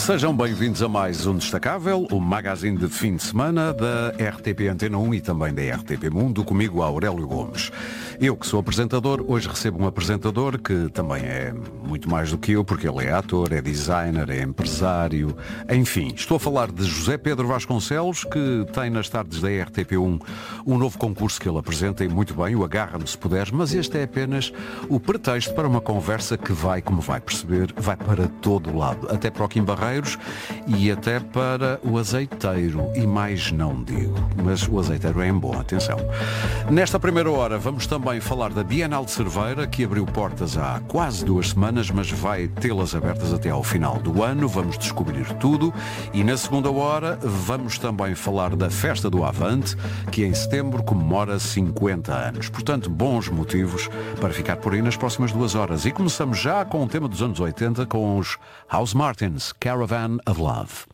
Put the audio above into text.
Sejam bem-vindos a mais um Destacável, o magazine de fim de semana da RTP Antena 1 e também da RTP Mundo, comigo Aurélio Gomes. Eu, que sou apresentador, hoje recebo um apresentador que também é muito mais do que eu, porque ele é ator, é designer, é empresário, enfim. Estou a falar de José Pedro Vasconcelos, que tem nas tardes da RTP1 um novo concurso que ele apresenta, e muito bem, o Agarra-me se puderes, mas este é apenas o pretexto para uma conversa que vai, como vai perceber, vai para todo o lado, até para o Kim Barreiros e até para o Azeiteiro, e mais não digo, mas o Azeiteiro é em boa, atenção. Nesta primeira hora vamos também falar da Bienal de Cerveira, que abriu portas há quase 2 semanas, mas vai tê-las abertas até ao final do ano, vamos descobrir tudo, e na segunda hora vamos também falar da Festa do Avante, que em setembro comemora 50 anos. Portanto, bons motivos para ficar por aí nas próximas 2 horas. E começamos já com um tema dos anos 80, com os House Martins, Caravan of Love.